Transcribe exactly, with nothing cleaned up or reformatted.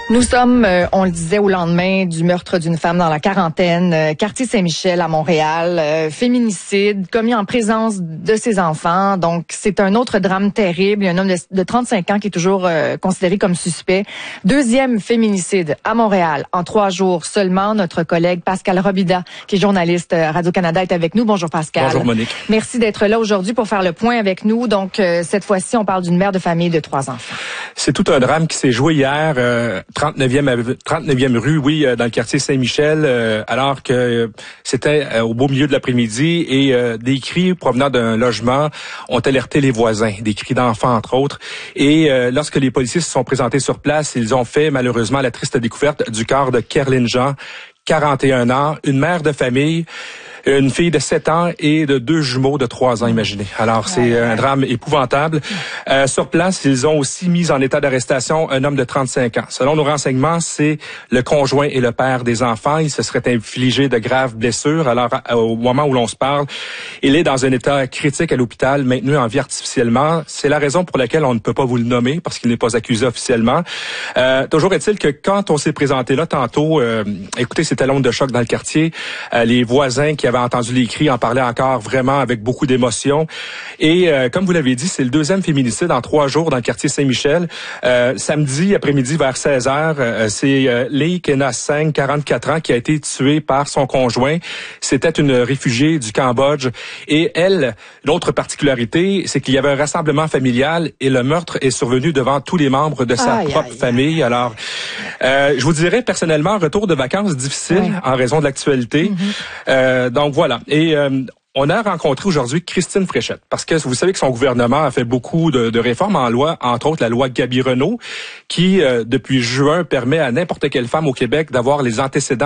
Nous sommes, euh, on le disait, au lendemain du meurtre d'une femme dans la quarantaine, euh, quartier Saint-Michel à Montréal, euh, féminicide commis en présence de ses enfants. Donc, c'est un autre drame terrible. Il y a un homme de, de trente-cinq ans qui est toujours euh, considéré comme suspect. Deuxième féminicide à Montréal en trois jours seulement. Notre collègue Pascal Robida, qui est journaliste à Radio-Canada, est avec nous. Bonjour Pascal. Bonjour Monique. Merci d'être là aujourd'hui pour faire le point avec nous. Donc, euh, cette fois-ci, on parle d'une mère de famille de trois enfants. C'est tout un drame qui s'est joué hier, euh, trente-neuvième, trente-neuvième rue, oui, euh, dans le quartier Saint-Michel, euh, alors que euh, c'était euh, au beau milieu de l'après-midi et euh, des cris provenant d'un logement ont alerté les voisins, des cris d'enfants entre autres. Et euh, lorsque les policiers se sont présentés sur place, ils ont fait malheureusement la triste découverte du corps de Kerlyn Jean, quarante et un ans, une mère de famille, une fille de sept ans et de deux jumeaux de trois ans, imaginez. Alors, c'est un drame épouvantable. Euh, sur place, ils ont aussi mis en état d'arrestation un homme de trente-cinq ans. Selon nos renseignements, c'est le conjoint et le père des enfants. Il se serait infligé de graves blessures. Alors, au moment où l'on se parle, il est dans un état critique à l'hôpital, maintenu en vie artificiellement. C'est la raison pour laquelle on ne peut pas vous le nommer, parce qu'il n'est pas accusé officiellement. Euh, toujours est-il que quand on s'est présenté là tantôt, euh, écoutez, c'était l'onde de choc dans le quartier. Euh, les voisins qui avaient entendu les cris en parlaient encore vraiment avec beaucoup d'émotion. Et euh, comme vous l'avez dit, c'est le deuxième féminicide en trois jours dans le quartier Saint-Michel. Euh, samedi après-midi vers seize heures, euh, c'est euh, Lee Kenna-Seng, quarante-quatre ans, qui a été tuée par son conjoint. C'était une réfugiée du Cambodge. Et elle, l'autre particularité, c'est qu'il y avait un rassemblement familial et le meurtre est survenu devant tous les membres de sa aïe, propre aïe, famille. aïe. Alors, euh, je vous dirais personnellement, retour de vacances difficile ouais. en raison de l'actualité. Mm-hmm. Euh, donc voilà. Et euh, on a rencontré aujourd'hui Christine Fréchette parce que vous savez que son gouvernement a fait beaucoup de, de réformes en loi, entre autres la loi Gabi-Renault, qui euh, depuis juin permet à n'importe quelle femme au Québec d'avoir les antécédents